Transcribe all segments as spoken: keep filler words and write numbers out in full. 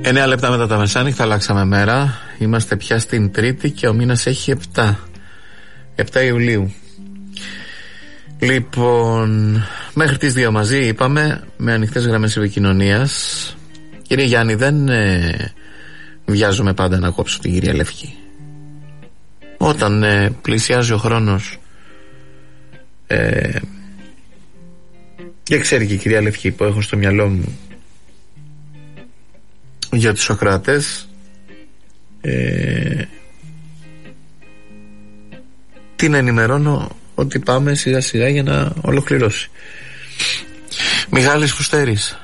Εννέα λεπτά μετά τα μεσάνυχτα αλλάξαμε μέρα. Είμαστε πια στην Τρίτη και ο μήνας έχει επτά. επτά Ιουλίου. Λοιπόν, μέχρι τις δύο μαζί είπαμε, με ανοιχτές γραμμές επικοινωνίας. Κύριε Γιάννη, δεν ε, βιάζομαι πάντα να κόψω την κυρία Λευκή. Όταν ε, πλησιάζει ο χρόνος ε, και ξέρει και η κυρία Λευκή που έχω στο μυαλό μου για τους Σοκράτες, ε, την ενημερώνω ότι πάμε σιγά σιγά για να ολοκληρώσει. Μιχάλης Φουστέρης.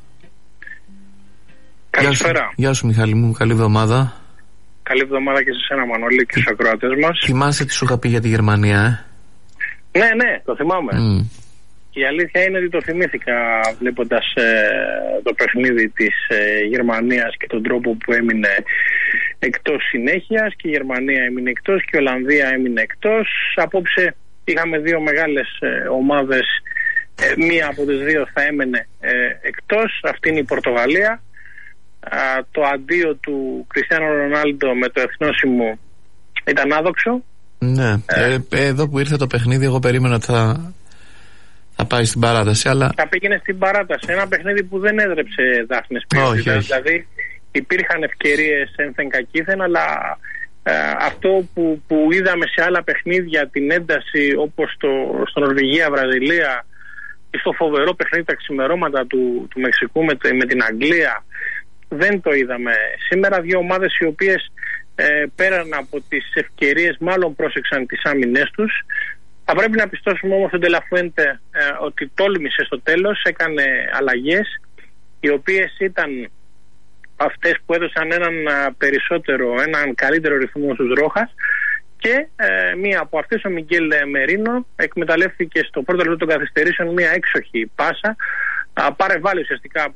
Καλησπέρα. Γεια σου, γεια σου Μιχάλη μου, καλή εβδομάδα. Καλή εβδομάδα και σε σένα Μανώλη και στους ακροατές μας. Θυμάσαι τι σου είχα πει για τη Γερμανία, ε? Ναι, ναι, το θυμάμαι. Mm. Η αλήθεια είναι ότι το θυμήθηκα βλέποντας ε, το παιχνίδι της ε, Γερμανίας και τον τρόπο που έμεινε εκτός συνέχειας, και η Γερμανία έμεινε εκτός και η Ολλανδία έμεινε εκτός. Απόψε είχαμε δύο μεγάλες ε, ομάδες, ε, μία από τις δύο θα έμενε ε, εκτός, αυτή είναι η Πορτογαλία. Α, το αντίο του Κριστιάνο Ρονάλντο με το εθνόσημο ήταν άδοξο. Ναι, ε, ε, εδώ που ήρθε το παιχνίδι εγώ περίμενα ότι θα, θα πάει στην παράταση, αλλά... Θα πήγαινε στην παράταση, ένα παιχνίδι που δεν έδρεψε δάφνες ποιότητας. Δηλαδή υπήρχαν ευκαιρίες ένθεν κακήθεν, αλλά ε, αυτό που, που είδαμε σε άλλα παιχνίδια, την ένταση όπως το, στο Νορβηγία-Βραζιλία ή στο φοβερό παιχνίδι τα ξημερώματα του, του Μεξικού με, με την Αγγλία, δεν το είδαμε σήμερα. Δύο ομάδες οι οποίες ε, πέραν από τις ευκαιρίες μάλλον πρόσεξαν τις άμυνές τους. Θα πρέπει να πιστώσουμε όμως τον Τελαφουέντε ε, ότι τόλμησε στο τέλος, έκανε αλλαγές οι οποίες ήταν αυτές που έδωσαν έναν περισσότερο, έναν καλύτερο ρυθμό στους Ρόχας, και ε, μία από αυτές, ο Μιγγέλ Μερίνο, εκμεταλλεύτηκε στο πρώτο λεπτό των καθυστερήσεων μία έξοχη πάσα, παρεβάλλει ουσιαστικά